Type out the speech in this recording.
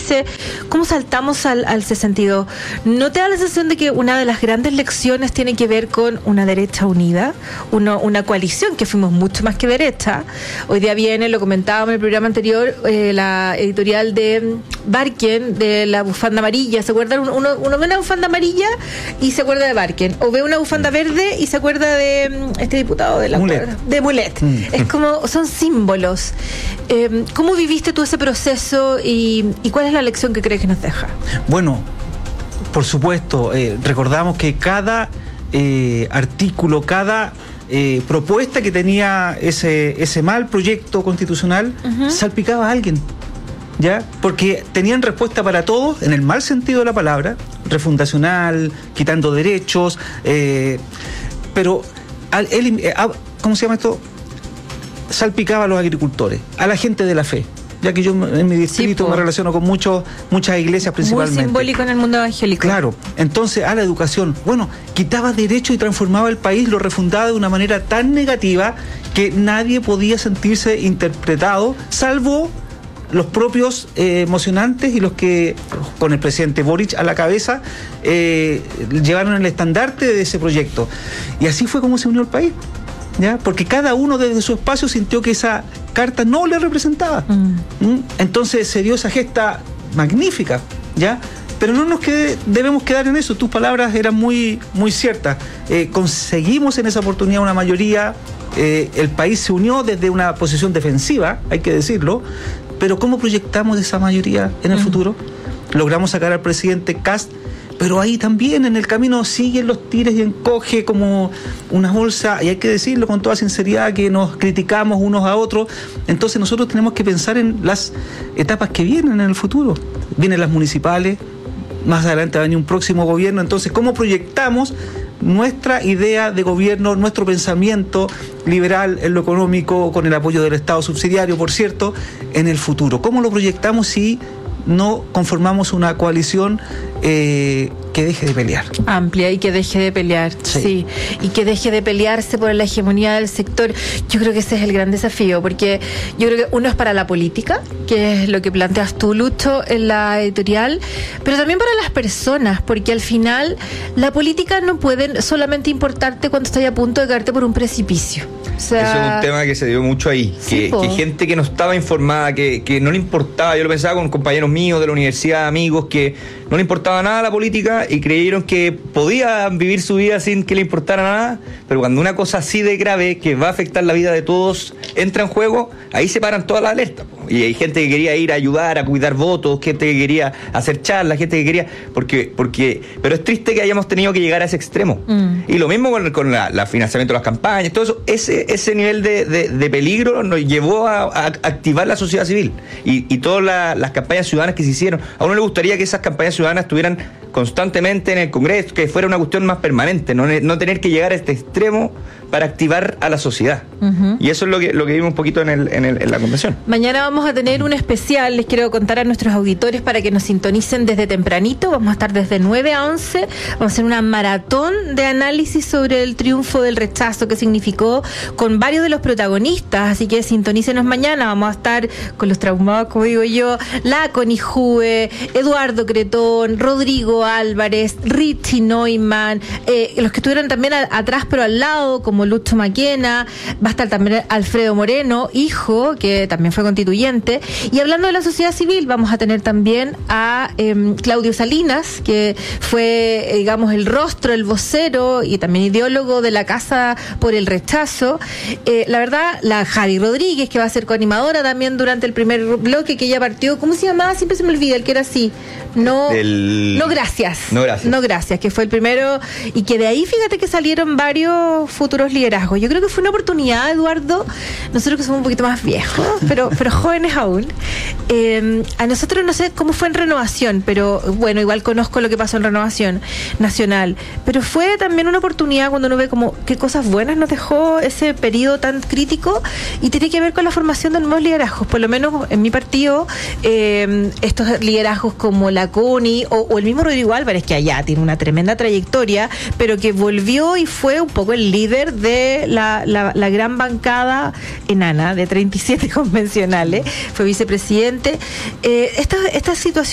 dice, ¿cómo saltamos al 62? ¿No te da la sensación de que una de las grandes lecciones tiene que ver con una derecha unida, una coalición, que fuimos mucho más que derecha? Hoy día viene, lo comentábamos en el programa anterior, la editorial de Barken, de la bufanda amarilla. ¿Se acuerdan? Uno ve una bufanda amarilla y se acuerda de Barken, o ve una bufanda verde y se acuerda de este diputado de la Mulet. Es como, son símbolos. ¿Cómo viviste tú ese proceso y cuál es la lección que crees que nos deja? Bueno, por supuesto, recordamos que cada artículo, cada propuesta que tenía ese mal proyecto constitucional, salpicaba a alguien, ¿ya? Porque tenían respuesta para todos, en el mal sentido de la palabra, refundacional, quitando derechos, pero ¿cómo se llama esto? Salpicaba a los agricultores, a la gente de la fe, ya que yo en mi distrito me relaciono con muchas iglesias principalmente. Muy simbólico en el mundo evangélico. Claro, entonces a la educación, bueno, quitaba derechos y transformaba el país, lo refundaba de una manera tan negativa que nadie podía sentirse interpretado, salvo los propios emocionantes y los que, con el presidente Boric a la cabeza, llevaron el estandarte de ese proyecto. Y así fue como se unió el país, ¿ya? Porque cada uno desde su espacio sintió que esa carta no le representaba. Entonces se dio esa gesta magnífica, ¿ya? Pero no nos debemos quedar en eso. Tus palabras eran muy, muy ciertas. Conseguimos en esa oportunidad una mayoría. El país se unió desde una posición defensiva, hay que decirlo. Pero ¿cómo proyectamos esa mayoría en el futuro? Logramos sacar al presidente Kast, pero ahí también en el camino siguen los tires y encoge como una bolsa, y hay que decirlo con toda sinceridad que nos criticamos unos a otros. Entonces nosotros tenemos que pensar en las etapas que vienen en el futuro. Vienen las municipales, más adelante va a venir un próximo gobierno. Entonces, ¿cómo proyectamos nuestra idea de gobierno, nuestro pensamiento liberal en lo económico, con el apoyo del Estado subsidiario, por cierto, en el futuro? ¿Cómo lo proyectamos si no conformamos una coalición que deje de pelear? Amplia y que deje de pelear, sí. Y que deje de pelearse por la hegemonía del sector. Yo creo que ese es el gran desafío, porque yo creo que uno es para la política, que es lo que planteas tú, Lucho, en la editorial, pero también para las personas, porque al final la política no puede solamente importarte cuando estás a punto de caerte por un precipicio. O sea, eso es un tema que se dio mucho ahí, que gente que no estaba informada, que no le importaba. Yo lo pensaba con compañeros míos de la universidad, amigos, que no le importaba nada la política y creyeron que podían vivir su vida sin que le importara nada, pero cuando una cosa así de grave, que va a afectar la vida de todos, entra en juego, ahí se paran todas las alertas. Y hay gente que quería ir a ayudar, a cuidar votos, gente que quería hacer charlas, gente que quería... pero es triste que hayamos tenido que llegar a ese extremo. Y lo mismo con la financiamiento de las campañas, todo eso, ese nivel de peligro nos llevó a activar la sociedad civil. Y todas las campañas ciudadanas que se hicieron. A uno le gustaría que esas campañas ciudadanas estuvieran constantemente en el Congreso, que fuera una cuestión más permanente, no tener que llegar a este extremo para activar a la sociedad. Y eso es lo que vimos un poquito en la convención. Mañana vamos a tener un especial, les quiero contar a nuestros auditores para que nos sintonicen desde tempranito. Vamos a estar desde 9 a 11, vamos a hacer una maratón de análisis sobre el triunfo del rechazo, que significó, con varios de los protagonistas, así que sintonícenos mañana. Vamos a estar con los traumados, como digo yo, la Connie Jue, Eduardo Cretón, Rodrigo Álvarez, Richie Neumann, los que estuvieron también atrás pero al lado, como Lucho Maquena. Va a estar también Alfredo Moreno, hijo, que también fue constituyente. Y hablando de la sociedad civil, vamos a tener también a Claudio Salinas, que fue, digamos, el rostro, el vocero y también ideólogo de la Casa por el Rechazo. La verdad, la Javi Rodríguez, que va a ser coanimadora también durante el primer bloque, que ella partió, ¿cómo se llamaba? Siempre se me olvida, el que era así. No gracias, que fue el primero, y que de ahí fíjate que salieron varios futuros liderazgos. Yo creo que fue una oportunidad, Eduardo, nosotros que somos un poquito más viejos, pero jóvenes aún, a nosotros no sé cómo fue en Renovación, pero bueno, igual conozco lo que pasó en Renovación Nacional, pero fue también una oportunidad cuando uno ve como qué cosas buenas nos dejó ese periodo tan crítico, y tiene que ver con la formación de nuevos liderazgos. Por lo menos en mi partido, estos liderazgos como la Connie o el mismo Rodrigo Álvarez, que allá tiene una tremenda trayectoria, pero que volvió y fue un poco el líder de la gran bancada enana de 37 convencionales, fue vicepresidente. Esta situación